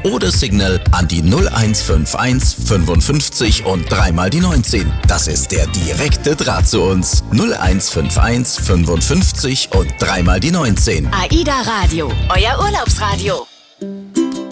oder Signal an die 0151 55 und dreimal die 19. Das ist der direkte Draht zu uns. 0151 55 und dreimal die 19. AIDA Radio, euer Urlaubsradio.